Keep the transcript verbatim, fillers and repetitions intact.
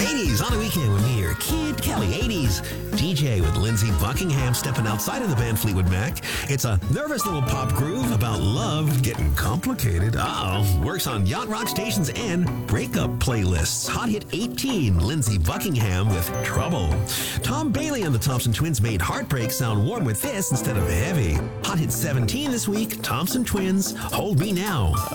eighties on a weekend with me, your Kid Kelly. eighties D J with Lindsey Buckingham stepping outside of the band Fleetwood Mac. It's a nervous little pop groove about love getting complicated. Uh-oh. Works on yacht rock stations and breakup playlists. Hot Hit eighteen, Lindsey Buckingham with Trouble. Tom Bailey and the Thompson Twins made Heartbreak sound warm with this instead of heavy. Hot Hit seventeen this week, Thompson Twins, Hold Me Now.